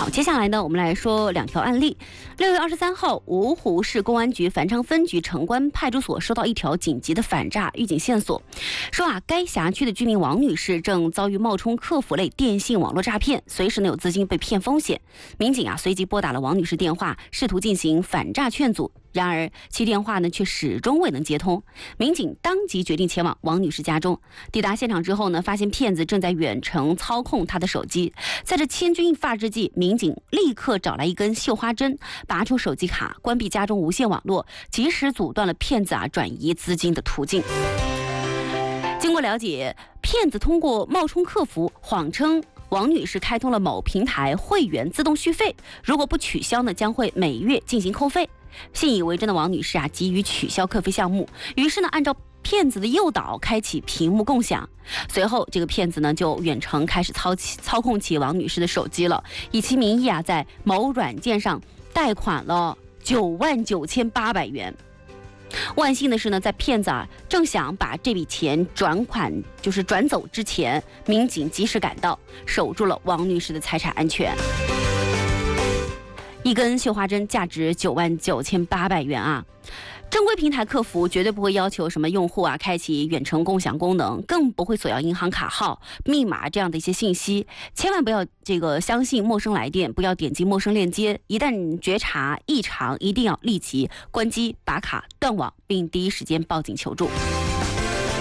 好，接下来呢，我们来说2条案例。6月23号，芜湖市公安局繁昌分局城关派出所收到一条紧急的反诈预警线索，说该辖区的居民王女士正遭遇冒充客服类电信网络诈骗，随时有资金被骗风险。民警随即拨打了王女士电话，试图进行反诈劝阻。然而其电话却始终未能接通，民警当即决定前往王女士家中。抵达现场之后发现骗子正在远程操控她的手机。在这千钧一发之际，民警立刻找来一根绣花针，拔出手机卡，关闭家中无线网络，及时阻断了骗子转移资金的途径。经过了解，骗子通过冒充客服，谎称王女士开通了某平台会员自动续费，如果不取消将会每月进行扣费。信以为真的王女士急于取消课费项目，于是按照骗子的诱导开启屏幕共享。随后这个骗子就远程开始操控起王女士的手机了，以其名义在某软件上贷款了99800元。万幸的是在骗子正想把这笔钱转走之前，民警及时赶到，守住了王女士的财产安全。一根绣花针价值99800元正规平台客服绝对不会要求什么用户开启远程共享功能，更不会索要银行卡号、密码这样的一些信息。千万不要相信陌生来电，不要点击陌生链接。一旦觉察异常，一定要立即关机、拔卡、断网，并第一时间报警求助。